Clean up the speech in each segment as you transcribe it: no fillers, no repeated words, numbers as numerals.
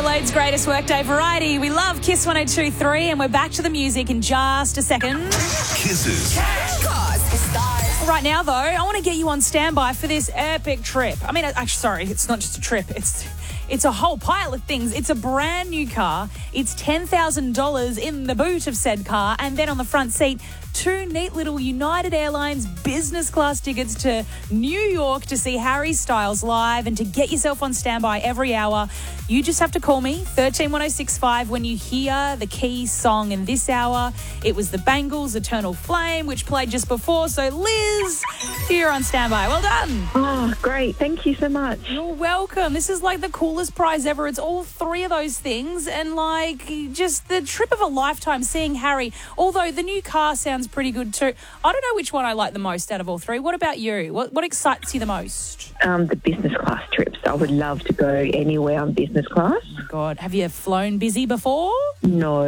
Adelaide's greatest workday variety. We love Kiss 102.3 and we're back to the music in just a second. Kisses. Right now, though, I want to get you on standby for this epic trip. I mean, actually, sorry, it's not just a trip. It's a whole pile of things. It's a brand new car. It's $10,000 in the boot of said car. And then on the front seat, 2 neat little United Airlines business class tickets to New York to see Harry Styles live. And to get yourself on standby every hour, you just have to call me, 131065, when you hear the key song in this hour. It was the Bangles' Eternal Flame, which played just before. So, Liz, you're on standby. Well done. Oh, great. Thank you so much. You're welcome. This is like the coolest prize ever. It's all 3 of those things and like just the trip of a lifetime seeing Harry. Although the new car sounds pretty good too. I don't know which one I like the most out of all 3. What about you? What excites you the most? The business class trips. I would love to go anywhere on business class. Oh my God. Have you flown busy before? No.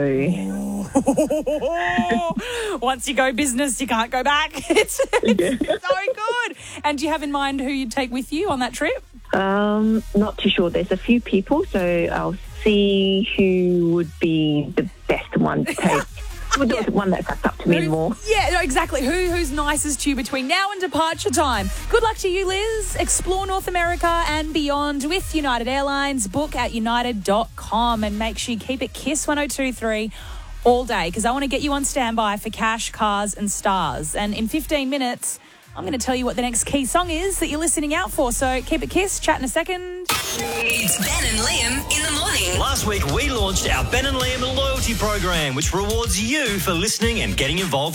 Once you go business, you can't go back. It's so good. And do you have in mind who you'd take with you on that trip? Not too sure. There's a few people, so I'll see who would be the best one to take. The one that sucks up to me more. Yeah, no, exactly. Who's nicest to you between now and departure time? Good luck to you, Liz. Explore North America and beyond with United Airlines. Book at united.com and make sure you keep it Kiss 102.3 all day because I want to get you on standby for cash, cars and stars. And in 15 minutes, I'm going to tell you what the next key song is that you're listening out for. So keep it Kiss. Chat in a second. It's Ben and Liam in the morning. Last week, we launched our Ben and Liam loyalty program, which rewards you for listening and getting involved